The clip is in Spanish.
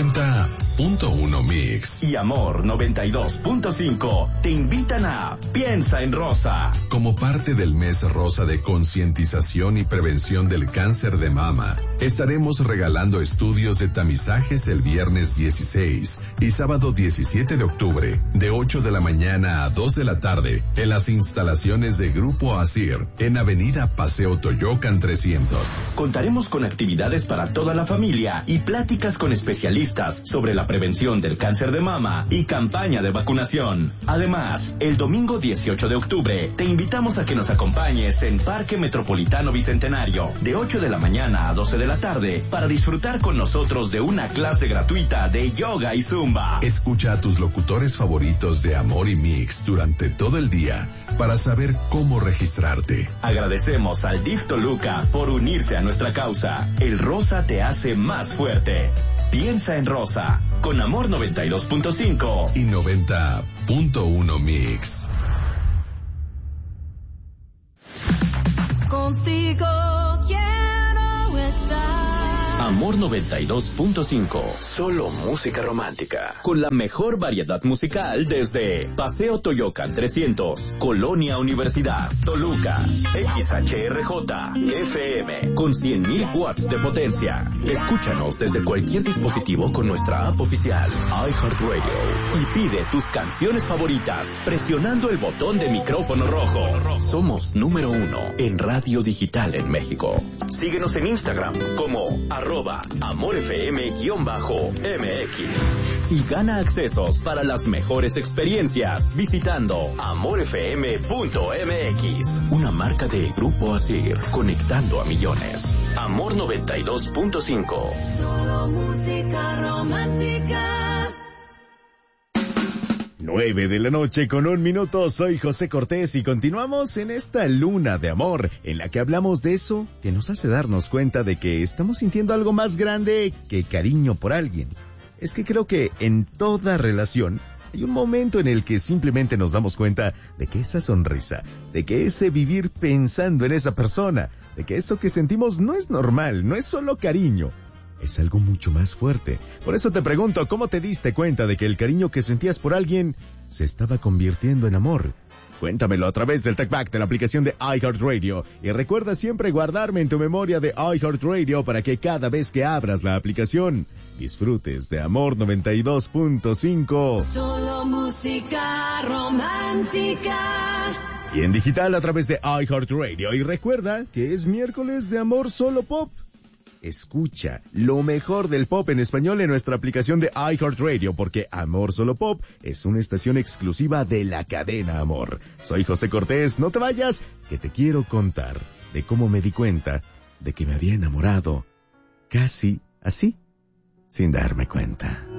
90.1 Mix y Amor 92.5 te invitan a Piensa en Rosa. Como parte del mes rosa de concientización y prevención del cáncer de mama, estaremos regalando estudios de tamizajes el viernes 16 y sábado 17 de octubre, de 8 de la mañana a 2 de la tarde, en las instalaciones de Grupo ASIR, en Avenida Paseo Toyocan 300. Contaremos con actividades para toda la familia y pláticas con especialistas sobre la prevención del cáncer de mama y campaña de vacunación. Además, el domingo 18 de octubre te invitamos a que nos acompañes en Parque Metropolitano Bicentenario, de 8 de la mañana a 12 de la tarde, para disfrutar con nosotros de una clase gratuita de yoga y zumba. Escucha a tus locutores favoritos de Amor y Mix durante todo el día para saber cómo registrarte. Agradecemos al DIF Toluca por unirse a nuestra causa. El rosa te hace más fuerte. Piensa en Rosa, con Amor 92.5 y 90.1 Mix. Contigo quiero estar. Amor 92.5, solo música romántica, con la mejor variedad musical desde Paseo Toyocan 300, Colonia Universidad, Toluca, XHRJ, FM, con 100.000 watts de potencia. Escúchanos desde cualquier dispositivo con nuestra app oficial, iHeartRadio, y pide tus canciones favoritas presionando el botón de micrófono rojo. Somos número 1 en radio digital en México. Síguenos en Instagram como @AmorFM_MX y gana accesos para las mejores experiencias visitando amorfm.mx, una marca de Grupo ASIR, conectando a millones. Amor 92.5, solo música romántica. 9 de la noche con 1 minuto, soy José Cortés y continuamos en esta luna de amor en la que hablamos de eso que nos hace darnos cuenta de que estamos sintiendo algo más grande que cariño por alguien. Es que creo que en toda relación hay un momento en el que simplemente nos damos cuenta de que esa sonrisa, de que ese vivir pensando en esa persona, de que eso que sentimos no es normal, no es solo cariño. Es algo mucho más fuerte. Por eso te pregunto, ¿cómo te diste cuenta de que el cariño que sentías por alguien se estaba convirtiendo en amor? Cuéntamelo a través del TalkBack de la aplicación de iHeartRadio. Y recuerda siempre guardarme en tu memoria de iHeartRadio para que cada vez que abras la aplicación disfrutes de Amor 92.5. Solo música romántica. Y en digital a través de iHeartRadio. Y recuerda que es miércoles de Amor Solo Pop. Escucha lo mejor del pop en español en nuestra aplicación de iHeartRadio, porque Amor Solo Pop es una estación exclusiva de la cadena Amor. Soy José Cortés, no te vayas, que te quiero contar de cómo me di cuenta de que me había enamorado casi así, sin darme cuenta.